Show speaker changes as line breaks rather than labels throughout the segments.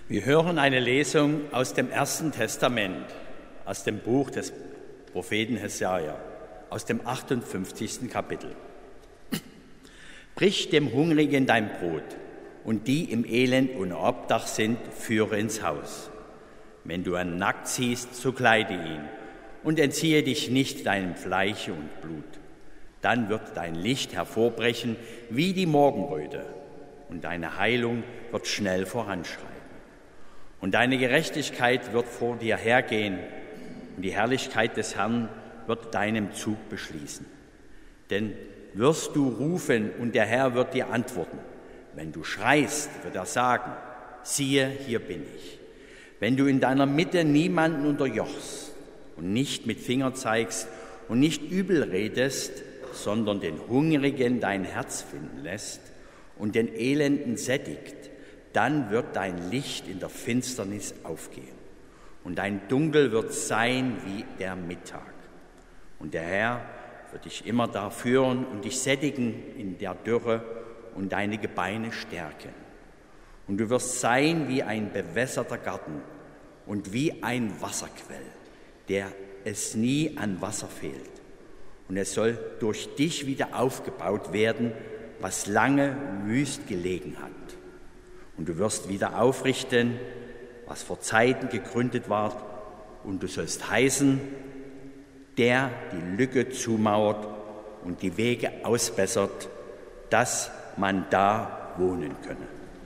Wir hören eine Lesung aus dem Ersten Testament, aus dem Buch des Propheten Jesaja, aus dem 58. Kapitel. Brich dem Hungrigen dein Brot, und die im Elend ohne Obdach sind, führe ins Haus. Wenn du einen nackt siehst, so kleide ihn, und entziehe dich nicht deinem Fleische und Blut. Dann wird dein Licht hervorbrechen wie die Morgenröte, und deine Heilung wird schnell voranschreiten. Und deine Gerechtigkeit wird vor dir hergehen, und die Herrlichkeit des Herrn wird deinem Zug beschließen. Denn wirst du rufen, und der Herr wird dir antworten. Wenn du schreist, wird er sagen, siehe, hier bin ich. Wenn du in deiner Mitte niemanden unterjochst und nicht mit Finger zeigst und nicht übel redest, sondern den Hungrigen dein Herz finden lässt und den Elenden sättigt, dann wird dein Licht in der Finsternis aufgehen und dein Dunkel wird sein wie der Mittag. Und der Herr wird dich immer da führen und dich sättigen in der Dürre und deine Gebeine stärken. Und du wirst sein wie ein bewässerter Garten und wie ein Wasserquell, der es nie an Wasser fehlt. Und es soll durch dich wieder aufgebaut werden, was lange wüst gelegen hat. Und du wirst wieder aufrichten, was vor Zeiten gegründet ward, und du sollst heißen, der die Lücke zumauert und die Wege ausbessert, dass man da wohnen könne.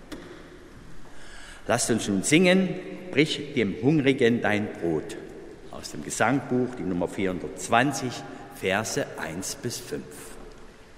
Lasst uns nun singen, brich dem Hungrigen dein Brot. Aus dem Gesangbuch, die Nummer 420, Verse 1 bis 5.